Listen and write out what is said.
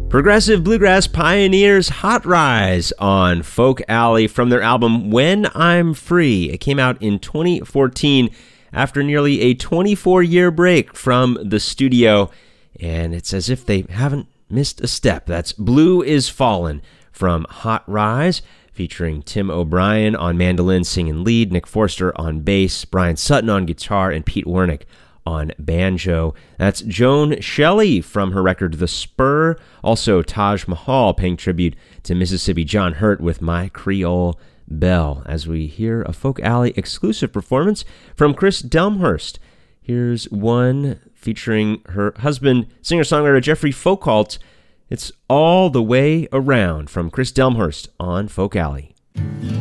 Progressive Bluegrass pioneers Hot Rise on Folk Alley from their album When I'm Free. It came out in 2014 after nearly a 24-year break from the studio, and it's as if they haven't missed a step. That's Blue is Fallen from Hot Rise, featuring Tim O'Brien on mandolin singing lead, Nick Forster on bass, Brian Sutton on guitar, and Pete Wernick on banjo. That's Joan Shelley from her record The Spur. Also Taj Mahal paying tribute to Mississippi John Hurt with My Creole Belle, as we hear a Folk Alley exclusive performance from Chris Delmhurst. Here's one featuring her husband, singer-songwriter Jeffrey Folkalt. It's All the Way Around from Chris Delmhurst on Folk Alley.